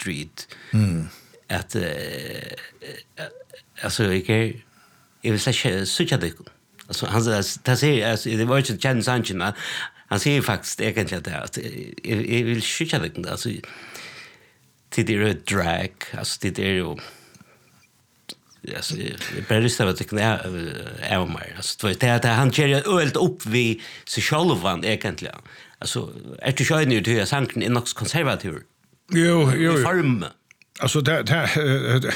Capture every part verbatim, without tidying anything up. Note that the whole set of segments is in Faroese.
Street. Mm. Att uh, alltså jag är jag vill säga sucha det. Alltså han det säger alltså det var inte Jan Sanchez men han säger faktiskt egentligen att jag vill sucha det alltså till det är drag alltså det är ju alltså bara det så att det är är mer alltså det är att han kör ölt upp vi så självan egentligen alltså är du sjön nu till sanken är nog konservativ jo jo form alltså det det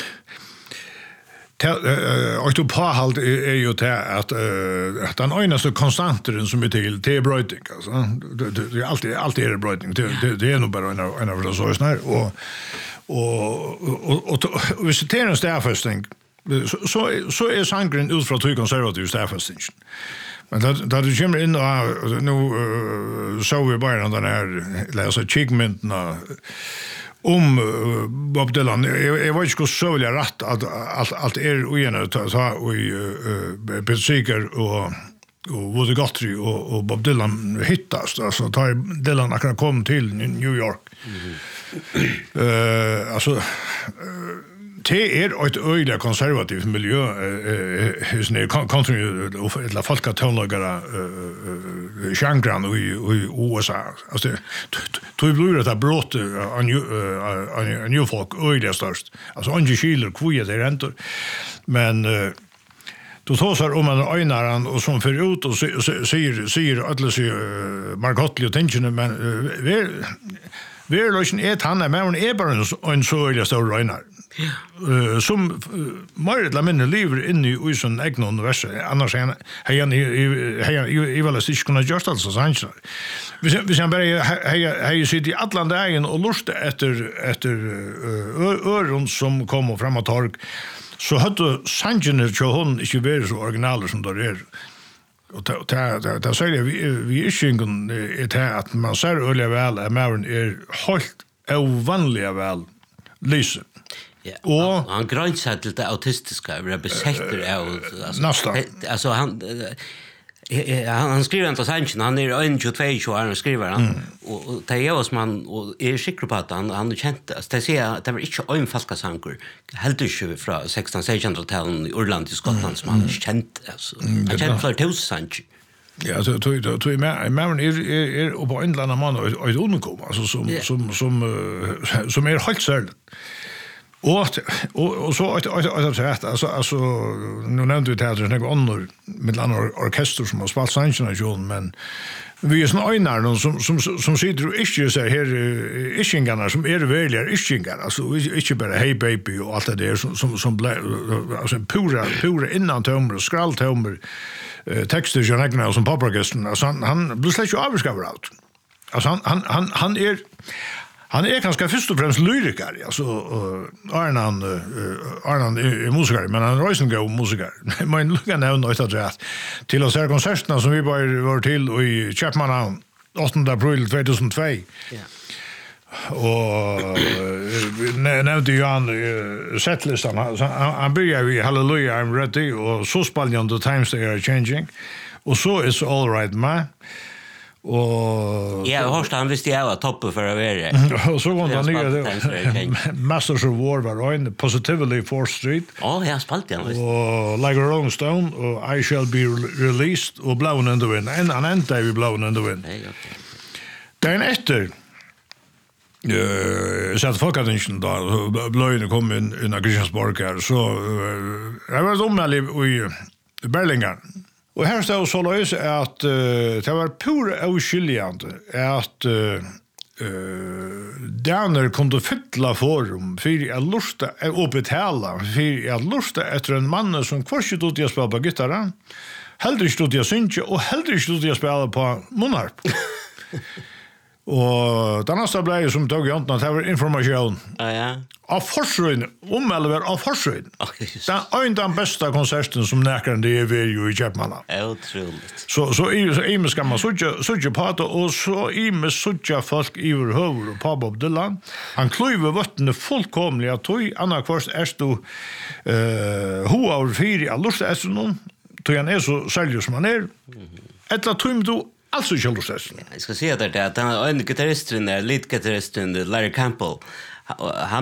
och då på halt är ju det att att den enaste konstanten som är till det är brötning alltså det är alltid alltid är det brötning det det är nog bara en en av de så snär och och och och vi ser en stäffasting så så är sangren ut från två konservativa stäffasting men där där det kommer in och nu så vi bara den här läsa chickmentna om uh, Bob Dylan jag, jag var inte så väl rätt att allt allt är ogenet att ta och uh, Betsiker och och Woody Guthrie och, och Bob Dylan hittas alltså tar Dylan kan komma till New York. Mm. Uh, alltså uh, det är ett öjliga konservativt miljö eh sån country eller folktonlagare eh genren i i U S A alltså du blir det att brott en en ny folk öjliga störst alltså Angie Schiller kviet det renter men då tar om man öjnaran och som för ut och säger säger alla så Margot och tension men vi vi är lösen ett han är men är bara en så öjliga stor öjnar Uh, som uh, mer eller mindre lever inne i sån egna univers annars är han han i väl sig kunna göra det så sant vi vi sen bara hej sitter i Atlanten och lusta efter efter öron som kommer fram och torg så hade sanjen ju hon inte varit så original som det är och ta ta ta säger vi vi är ingen är att man ser öliga väl är mer är helt ovanliga väl lysen. Ja, och han gränsar till det autistiska, är besätter av alltså. Alltså han han, han skriver inte sanningen, han är en tjugotvå år han skriver han mm. och, och det är oss man och är säker på att han han kände alltså det säger att det var inte en falska sanger helt ju från sexton sexhundra-talet i Irland i Skottland som han kände alltså han kände för tusen sanger. Ja, så tror jag tror jag men är är på en annan man och ett undkom alltså som yeah. som som som är helt särskilt. Och och och så att att att alltså alltså nu nämnde vi det här några andra med andra orkester som har spelat sanction men vi är såna öjnar som som som sitter och inte så här ishingarna som är välja ishingar alltså inte bara hey baby och allt det där som som som alltså pura pura innan tömmer och skrall tömmer texter John Agnew som poporkesten alltså han han blir släkt ju avskaffad out alltså han han han han är han är ganska först och främst lyriker alltså Arnan Arnan är musiker men han är också en musiker men lucka nämna något att rätt till oss här konserterna som vi bara var till i Chapman åttonde april tjugohundratvå. Ja. Och nämnde ju han setlistan han, han börjar vi Hallelujah I'm ready och så spaljan the times they are changing och så is all right man. Och ja, hörst han visste jag var toppen för att vara. Och så går han ner Masters of War var in Positively fourth Street. Ja, jag spalt igen visst. Och Like a Rolling Stone och I Shall Be Released och Blown in the Wind. En annan dag vi Blown in the Wind. Nej, okej. Den efter eh så att folk hade inte då blöjne kom in i Nagrisborg här så jag var dom i Berlingen. Och här står så lös att uh, det var pura oskiljande att uh, uh, Danner kunde fylla forum för att lusta och betala för att lusta efter en man som kvarst stod att spela på gitarr, heller stod att synge och heller stod att spela på munharp. Och den nästa blev som tog jag inte att det var information. Ja, ja. Av forsrøyn, om eller var av forsrøyn. Den är den bästa konserten som näkaren det är vi ju i Chapman. Otroligt. Så så är så är ska man såja såja på att och så är med såja folk i över på Bob Dylan. Han klyver vattnet fullkomligt att tog andra kvart är stå eh ho av fyra lust är så någon. Tog han är så seriös som han är. Ettla trum du alltså kjellostess. Jag ska säga det att han är en gitarrist där, lead gitarrist Larry Campbell. Han